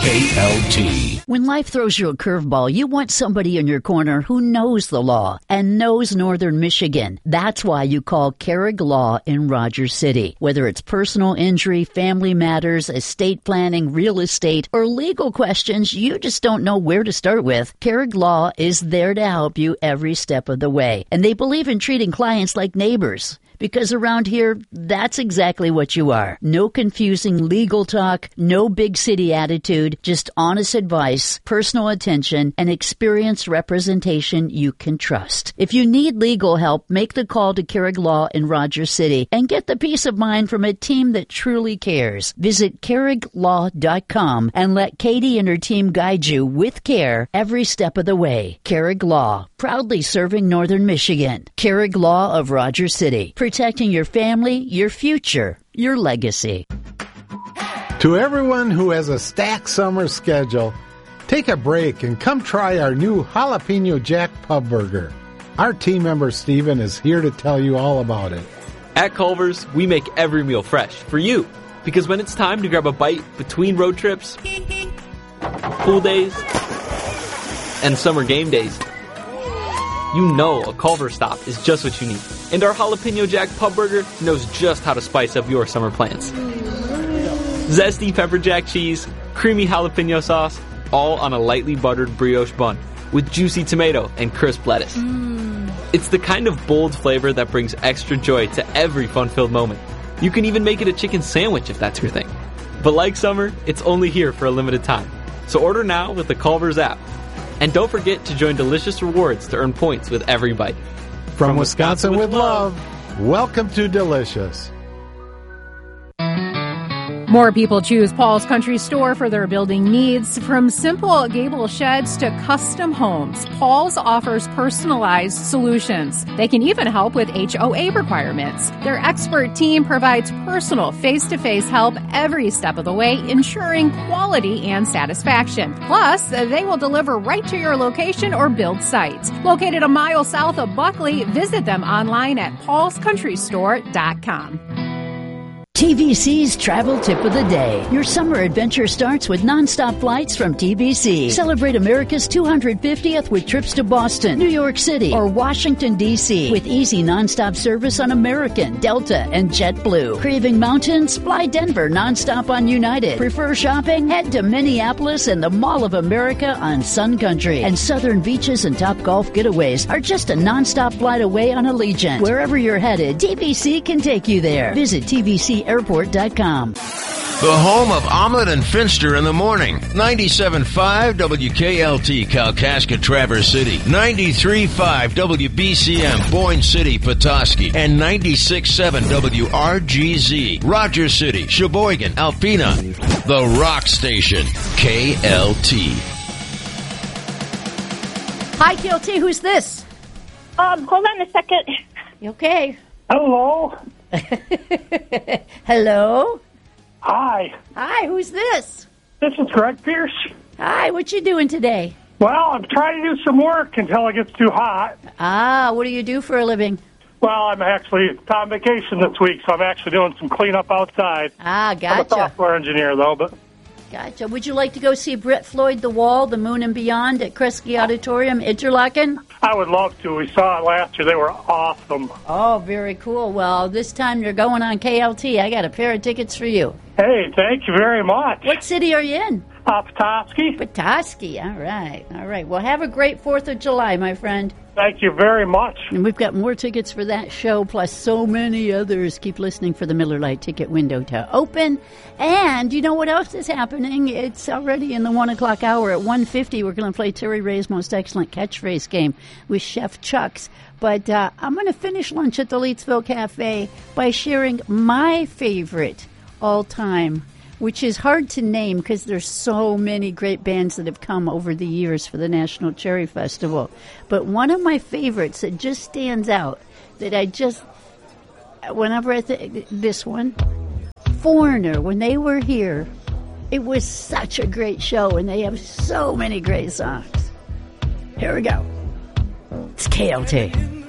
KLT. When life throws you a curveball, you want somebody in your corner who knows the law and knows Northern Michigan. That's why you call Carrig Law in Rogers City. Whether it's personal injury, family matters, estate planning, real estate, or legal questions you just don't know where to start with, Carrig Law is there to help you every step of the way. And they believe in treating clients like neighbors. Because around here, that's exactly what you are. No confusing legal talk, no big city attitude, just honest advice, personal attention, and experienced representation you can trust. If you need legal help, make the call to Carrig Law in Rogers City and get the peace of mind from a team that truly cares. Visit carriglaw.com and let Katie and her team guide you with care every step of the way. Carrig Law, proudly serving Northern Michigan. Carrig Law of Rogers City. Protecting your family, your future, your legacy. To everyone who has a stacked summer schedule, take a break and come try our new Jalapeno Jack Pub Burger. Our team member Steven is here to tell you all about it. At Culver's, we make every meal fresh for you. Because when it's time to grab a bite between road trips, pool days, and summer game days, you know a Culver's stop is just what you need. And our Jalapeno Jack Pub Burger knows just how to spice up your summer plans. Zesty pepper jack cheese, creamy jalapeno sauce, all on a lightly buttered brioche bun with juicy tomato and crisp lettuce. It's the kind of bold flavor that brings extra joy to every fun-filled moment. You can even make it a chicken sandwich if that's your thing. But like summer, it's only here for a limited time. So order now with the Culver's app. And don't forget to join Delicious Rewards to earn points with every bite. From Wisconsin with love, welcome to Delicious. More people choose Paul's Country Store for their building needs. From simple gable sheds to custom homes, Paul's offers personalized solutions. They can even help with HOA requirements. Their expert team provides personal, face-to-face help every step of the way, ensuring quality and satisfaction. Plus, they will deliver right to your location or build site. Located a mile south of Buckley, visit them online at paulscountrystore.com. TVC's Travel Tip of the Day. Your summer adventure starts with nonstop flights from TVC. Celebrate America's 250th with trips to Boston, New York City, or Washington, D.C. with easy nonstop service on American, Delta, and JetBlue. Craving mountains? Fly Denver nonstop on United. Prefer shopping? Head to Minneapolis and the Mall of America on Sun Country. And southern beaches and top golf getaways are just a nonstop flight away on Allegiant. Wherever you're headed, TVC can take you there. Visit TVCAirport.com. The home of Omelet and Finster in the morning. 97.5 WKLT, Kalkaska, Traverse City. 93.5 WBCM, Boyne City, Petoskey. And 96.7 WRGZ, Rogers City, Sheboygan, Alpena. The Rock Station, KLT. Hi, KLT. Who's this? Hold on a second. You okay? Hello. Hello? Hi. Hi, who's this? This is Greg Pierce. Hi, what you doing today? Well, I'm trying to do some work until it gets too hot. Ah, what do you do for a living? Well, I'm actually on vacation this week, so I'm actually doing some cleanup outside. Ah, I'm a gotcha. software engineer, though, but... Gotcha. Would you like to go see Brett Floyd, The Wall, The Moon and Beyond at Kresge Auditorium, Interlaken? I would love to. We saw it last year. They were awesome. Oh, very cool. Well, this time you're going on KLT. I got a pair of tickets for you. Hey, thank you very much. What city are you in? Petoskey. Petoskey. All right. All right. Well, have a great 4th of July, my friend. Thank you very much. And we've got more tickets for that show, plus so many others. Keep listening for the Miller Lite ticket window to open. And you know what else is happening? It's already in the 1 o'clock hour. At 1:50, we're going to play Terry Ray's Most Excellent Catchphrase game with Chef Chuck's. But I'm going to finish lunch at the Leetsville Cafe by sharing my favorite all-time, which is hard to name because there's so many great bands that have come over the years for the National Cherry Festival. But one of my favorites that just stands out, that I just, whenever I think, this one, Foreigner, when they were here, it was such a great show, and they have so many great songs. Here we go. It's KLT.